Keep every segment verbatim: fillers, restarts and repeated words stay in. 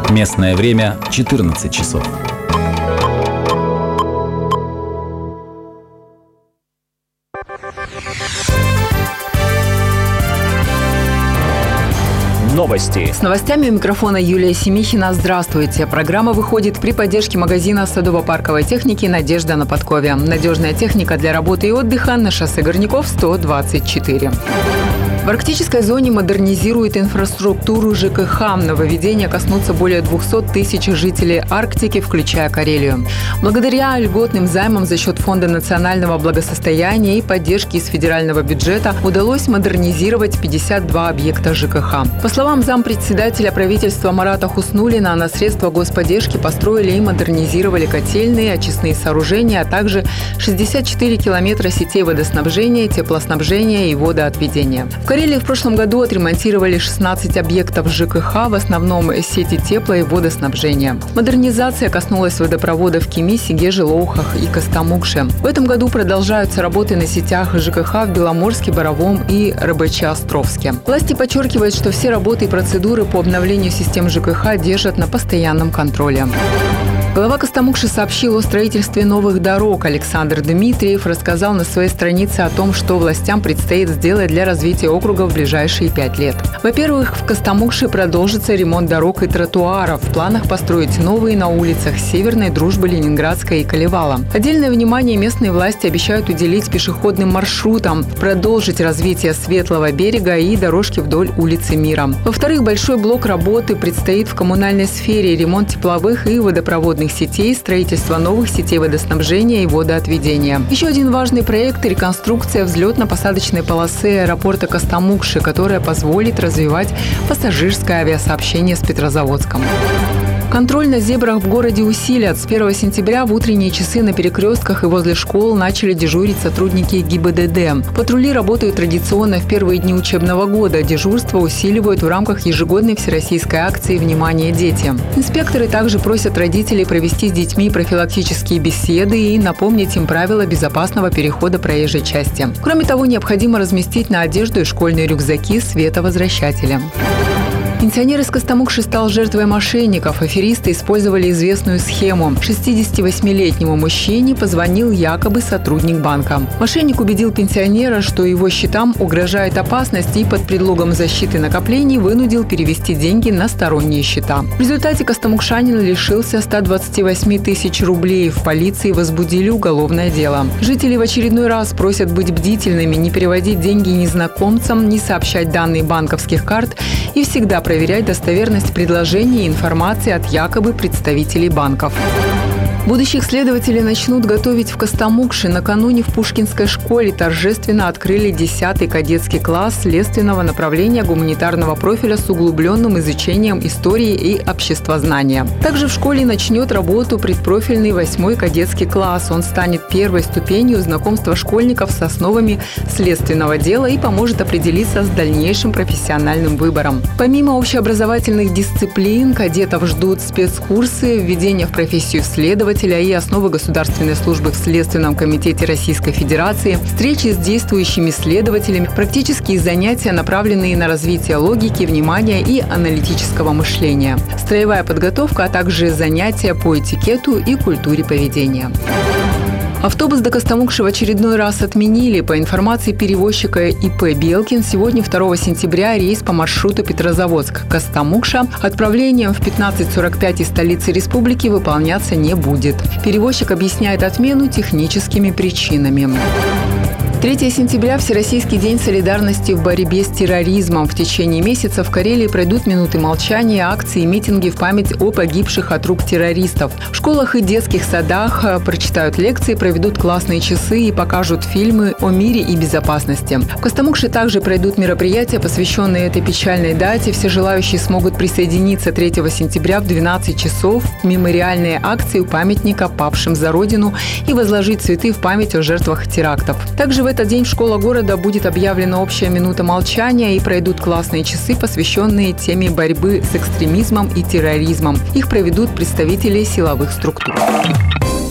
Местное время четырнадцать часов. Новости. С новостями у микрофона Юлия Семихина. Здравствуйте. Программа выходит при поддержке магазина садово-парковой техники «Надежда на подкове». Надежная техника для работы и отдыха на шоссе Горняков сто двадцать четыре. В арктической зоне модернизируют инфраструктуру ЖКХ. Нововведения коснутся более двухсот тысяч жителей Арктики, включая Карелию. Благодаря льготным займам за счет Фонда национального благосостояния и поддержки из федерального бюджета удалось модернизировать пятьдесят два объекта ЖКХ. По словам зампредседателя правительства Марата Хуснуллина, на средства господдержки построили и модернизировали котельные, очистные сооружения, а также шестьдесят четыре километра сетей водоснабжения, теплоснабжения и водоотведения. В Карелии в прошлом году отремонтировали шестнадцать объектов ЖКХ, в основном сети тепло- и водоснабжения. Модернизация коснулась водопроводов Кеми, Сегеже, Лоухах и Костомукше. В этом году продолжаются работы на сетях ЖКХ в Беломорске, Боровом и Рыбаче-Островске. Власти подчеркивают, что все работы и процедуры по обновлению систем ЖКХ держат на постоянном контроле. Глава Костомукши сообщил о строительстве новых дорог. Александр Дмитриев рассказал на своей странице о том, что властям предстоит сделать для развития округа в ближайшие пять лет. Во-первых, в Костомукше продолжится ремонт дорог и тротуаров. В планах построить новые на улицах Северной, Дружбы, Ленинградской и Колевала. Отдельное внимание местные власти обещают уделить пешеходным маршрутам, продолжить развитие Светлого берега и дорожки вдоль улицы Мира. Во-вторых, большой блок работы предстоит в коммунальной сфере: ремонт тепловых и водопроводных сетей, строительство новых сетей водоснабжения и водоотведения. Еще один важный проект – реконструкция взлетно-посадочной полосы аэропорта Костомукши, которая позволит развивать пассажирское авиасообщение с Петрозаводском. Контроль на зебрах в городе усилят. С первого сентября в утренние часы на перекрестках и возле школ начали дежурить сотрудники ГИБДД. Патрули работают традиционно в первые дни учебного года. Дежурство усиливают в рамках ежегодной всероссийской акции «Внимание, дети». Инспекторы также просят родителей провести с детьми профилактические беседы и напомнить им правила безопасного перехода проезжей части. Кроме того, необходимо разместить на одежду и школьные рюкзаки световозвращатели. Пенсионер из Костомукши стал жертвой мошенников. Аферисты использовали известную схему. шестидесятивосьмилетнему мужчине позвонил якобы сотрудник банка. Мошенник убедил пенсионера, что его счетам угрожает опасность, и под предлогом защиты накоплений вынудил перевести деньги на сторонние счета. В результате костомукшанин лишился ста двадцати восьми тысяч рублей. В полиции возбудили уголовное дело. Жители в очередной раз просят быть бдительными, не переводить деньги незнакомцам, не сообщать данные банковских карт и всегда проверять достоверность предложений и информации от якобы представителей банков. Будущих следователей начнут готовить в Костомукше. Накануне в Пушкинской школе торжественно открыли десятый кадетский класс следственного направления гуманитарного профиля с углубленным изучением истории и обществознания. Также в школе начнет работу предпрофильный восьмой кадетский класс. Он станет первой ступенью знакомства школьников с основами следственного дела и поможет определиться с дальнейшим профессиональным выбором. Помимо общеобразовательных дисциплин, кадетов ждут спецкурсы, введение в профессию следователя и основы государственной службы в Следственном комитете Российской Федерации, встречи с действующими следователями, практические занятия, направленные на развитие логики, внимания и аналитического мышления, строевая подготовка, а также занятия по этикету и культуре поведения. Автобус до Костомукши в очередной раз отменили. По информации перевозчика ИП «Белкин», сегодня, второго сентября, рейс по маршруту Петрозаводск-Костомукша отправлением в пятнадцать сорок пять из столицы республики выполняться не будет. Перевозчик объясняет отмену техническими причинами. третьего сентября – Всероссийский день солидарности в борьбе с терроризмом. В течение месяца в Карелии пройдут минуты молчания, акции и митинги в память о погибших от рук террористов. В школах и детских садах прочитают лекции, проведут классные часы и покажут фильмы о мире и безопасности. В Костомукше также пройдут мероприятия, посвященные этой печальной дате. Все желающие смогут присоединиться третьего сентября в двенадцать часов в мемориальные акции у памятника павшим за Родину и возложить цветы в память о жертвах терактов. Также в этот день в школах города будет объявлена общая минута молчания и пройдут классные часы, посвященные теме борьбы с экстремизмом и терроризмом. Их проведут представители силовых структур.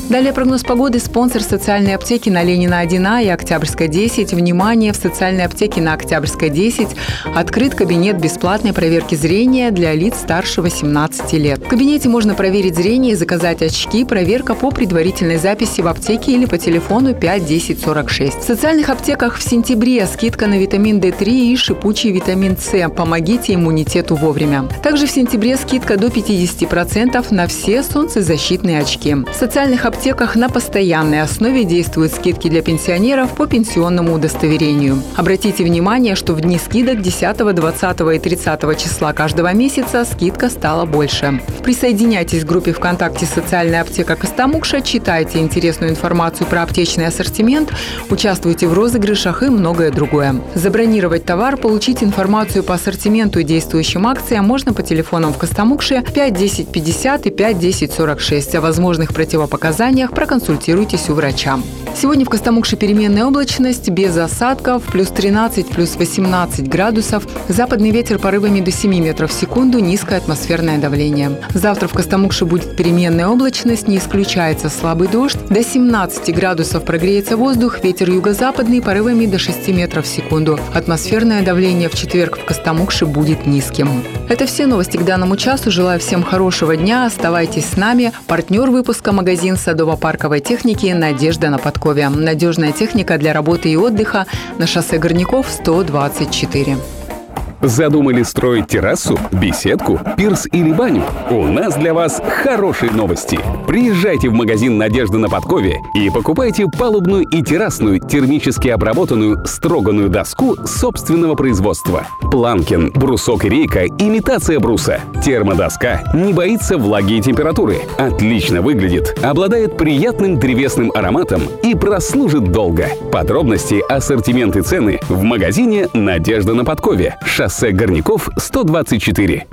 Далее прогноз погоды. Спонсор социальной аптеки на Ленина один А и Октябрьская десять. Внимание! В социальной аптеке на Октябрьской десять открыт кабинет бесплатной проверки зрения для лиц старше восемнадцати лет. В кабинете можно проверить зрение и заказать очки. Проверка по предварительной записи в аптеке или по телефону пять десять сорок шесть. В социальных аптеках в сентябре скидка на витамин дэ три и шипучий витамин С. Помогите иммунитету вовремя. Также в сентябре скидка до пятидесяти процентов на все солнцезащитные очки. В социальных аптеках на постоянной основе действуют скидки для пенсионеров по пенсионному удостоверению. Обратите внимание, что в дни скидок десятого, двадцатого и тридцатого числа каждого месяца скидка стала больше. Присоединяйтесь к группе ВКонтакте «Социальная аптека Костомукша», читайте интересную информацию про аптечный ассортимент, участвуйте в розыгрышах и многое другое. Забронировать товар, получить информацию по ассортименту и действующим акциям можно по телефонам в Костомукше пять десять пятьдесят и пять десять сорок шесть. О возможных противопоказаниях проконсультируйтесь у врача. Сегодня в Костомукше переменная облачность, без осадков, плюс тринадцать, плюс восемнадцать градусов. Западный ветер порывами до семи метров в секунду, низкое атмосферное давление. Завтра в Костомукше будет переменная облачность, не исключается слабый дождь. До семнадцати градусов прогреется воздух, ветер юго-западный порывами до шести метров в секунду. Атмосферное давление в четверг в Костомукше будет низким. Это все новости к данному часу. Желаю всем хорошего дня. Оставайтесь с нами. Партнер выпуска — магазин садово-парковой техники «Надежда на подкове». Надежная техника для работы и отдыха на шоссе Горняков сто двадцать четыре. Задумали строить террасу, беседку, пирс или баню? У нас для вас хорошие новости. Приезжайте в магазин «Надежда на подкове» и покупайте палубную и террасную термически обработанную строганную доску собственного производства. Планкин, брусок и рейка – имитация бруса. Термодоска не боится влаги и температуры, отлично выглядит, обладает приятным древесным ароматом и прослужит долго. Подробности, ассортимент и цены в магазине «Надежда на подкове». Шоссе Горняков сто двадцать четыре.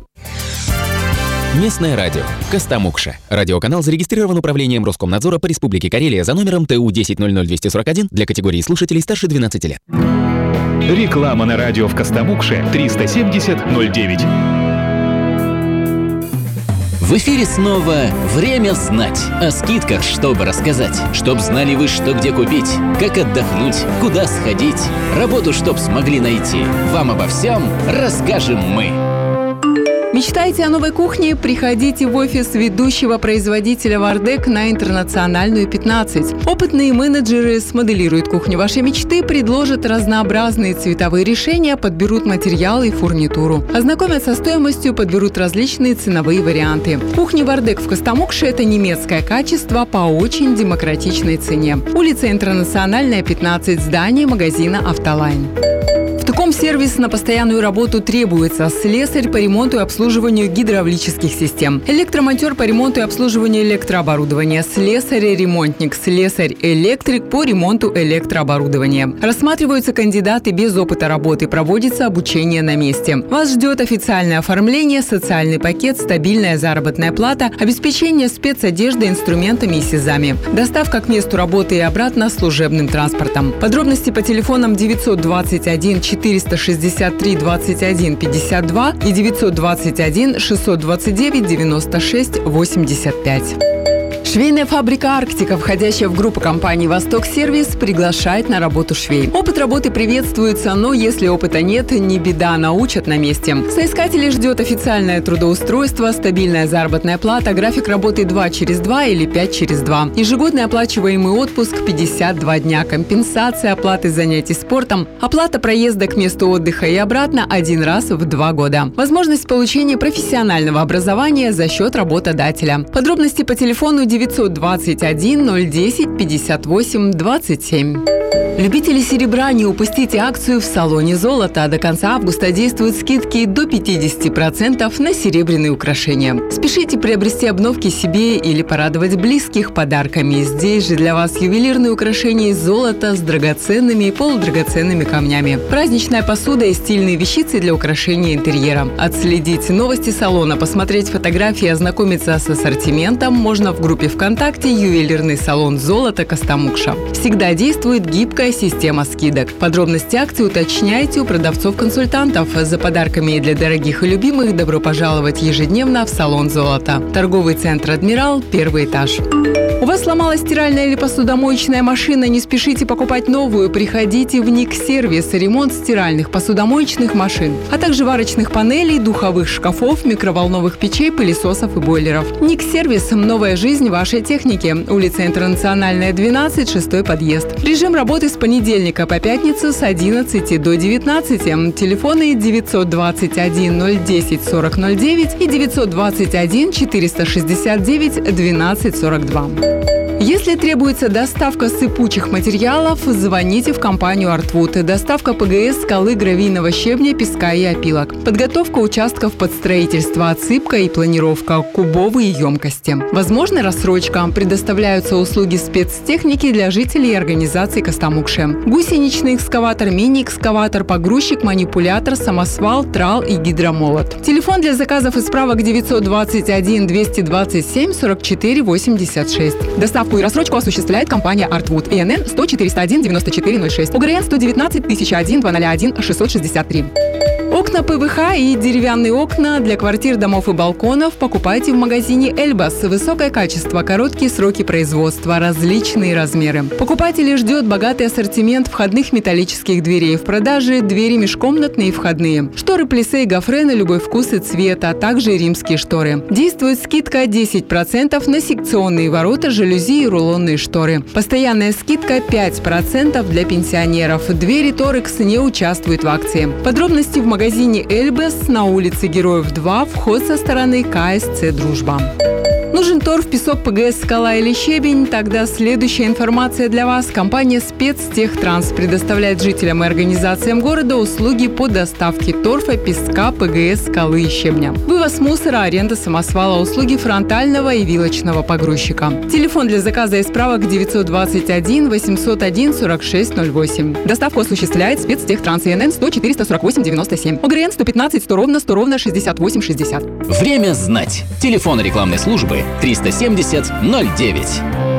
Местное радио. Костомукша. Радиоканал зарегистрирован Управлением Роскомнадзора по Республике Карелия за номером Т У десять ноль ноль двести сорок один для категории слушателей старше двенадцати лет. Реклама на радио в Костомукше триста семьдесят ноль девять. В эфире снова «Время знать». О скидках, чтобы рассказать. Чтоб знали вы, что где купить, как отдохнуть, куда сходить. Работу, чтоб смогли найти. Вам обо всем расскажем мы. Мечтаете о новой кухне? Приходите в офис ведущего производителя «Вардек» на Интернациональную пятнадцать. Опытные менеджеры смоделируют кухню вашей мечты, предложат разнообразные цветовые решения, подберут материалы и фурнитуру. Ознакомят со стоимостью, подберут различные ценовые варианты. Кухня «Вардек» в Костомукше – это немецкое качество по очень демократичной цене. Улица Интернациональная, пятнадцать, здание магазина «Автолайн». В таком сервис на постоянную работу требуется: слесарь по ремонту и обслуживанию гидравлических систем, электромонтер по ремонту и обслуживанию электрооборудования, слесарь-ремонтник, слесарь-электрик по ремонту электрооборудования. Рассматриваются кандидаты без опыта работы, проводится обучение на месте. Вас ждет официальное оформление, социальный пакет, стабильная заработная плата, обеспечение спецодеждой, инструментами и СИЗами. Доставка к месту работы и обратно служебным транспортом. Подробности по телефонам девятьсот двадцать один четыреста шестьдесят три двадцать один пятьдесят два и девятьсот двадцать один шестьсот двадцать девять девяносто шесть восемьдесят пять. Швейная фабрика «Арктика», входящая в группу компаний «Восток Сервис», приглашает на работу швей. Опыт работы приветствуется, но если опыта нет, не беда, научат на месте. Соискателей ждет официальное трудоустройство, стабильная заработная плата, график работы два через два или пять через два. Ежегодный оплачиваемый отпуск пятьдесят два дня, компенсация оплаты занятий спортом, оплата проезда к месту отдыха и обратно один раз в два года. Возможность получения профессионального образования за счет работодателя. Подробности по телефону девятьсот двадцать один ноль десять пятьдесят восемь двадцать семь. Любители серебра, не упустите акцию в салоне золота. До конца августа действуют скидки до пятидесяти процентов на серебряные украшения. Спешите приобрести обновки себе или порадовать близких подарками. Здесь же для вас ювелирные украшения из золота с драгоценными и полудрагоценными камнями. Праздничная посуда и стильные вещицы для украшения интерьера. Отследить новости салона, посмотреть фотографии, ознакомиться с ассортиментом можно в группе ВКонтакте «Ювелирный салон золота Костомукша». Всегда действует гибкая система скидок. Подробности акций уточняйте у продавцов-консультантов. За подарками для дорогих и любимых добро пожаловать ежедневно в салон золота. Торговый центр «Адмирал», первый этаж. У вас вас сломалась стиральная или посудомоечная машина, не спешите покупать новую, приходите в Ник-сервис, ремонт стиральных, посудомоечных машин, а также варочных панелей, духовых шкафов, микроволновых печей, пылесосов и бойлеров. Ник-сервис – новая жизнь вашей техники. Улица Интернациональная, двенадцать, шестой подъезд. Режим работы с понедельника по пятницу с одиннадцати до девятнадцати. Телефоны девятьсот двадцать один ноль десять сорок ноль девять и девятьсот двадцать один четыреста шестьдесят девять двенадцать сорок два. Если требуется доставка сыпучих материалов, звоните в компанию «Артвуд». Доставка ПГС, скалы, гравийного щебня, песка и опилок. Подготовка участков под строительство, отсыпка и планировка, кубовые емкости. Возможно рассрочка. Предоставляются услуги спецтехники для жителей и организаций Костомукши. Гусеничный экскаватор, мини-экскаватор, погрузчик, манипулятор, самосвал, трал и гидромолот. Телефон для заказов и справок девятьсот двадцать один двести двадцать семь сорок четыре восемьдесят шесть. Доставку и рассрочку осуществляет компания «Артвуд». ИНН сто четыреста один девяносто четыре ноль шесть. ОГРН сто девятнадцать тысяча один двести один шестьсот шестьдесят три. Окна ПВХ и деревянные окна для квартир, домов и балконов покупайте в магазине «Эльбас». Высокое качество, короткие сроки производства, различные размеры. Покупателей ждет богатый ассортимент входных металлических дверей. В продаже двери межкомнатные и входные. Шторы плисе и гофре на любой вкус и цвет, а также римские шторы. Действует скидка десять процентов на секционные ворота, жалюзи и рулонные шторы. Постоянная скидка пять процентов для пенсионеров. Двери Торекс не участвуют в акции. Подробности в магазине В магазине «Эльбас» на улице Героев два, вход со стороны КСЦ «Дружба». Нужен торф, песок, ПГС, скала или щебень? Тогда следующая информация для вас. Компания «Спецтехтранс» предоставляет жителям и организациям города услуги по доставке торфа, песка, ПГС, скалы и щебня. Вывоз мусора, аренда самосвала, услуги фронтального и вилочного погрузчика. Телефон для заказа и справок девятьсот двадцать один восемьсот один сорок шесть ноль восемь. Доставку осуществляет «Спецтехтранс». ИНН сто четыреста сорок восемь девяносто семь. ОГРН сто пятнадцать сто ровно сто ровно шестьдесят восемь шестьдесят. Время знать. Телефон рекламной службы триста семьдесят ноль девять.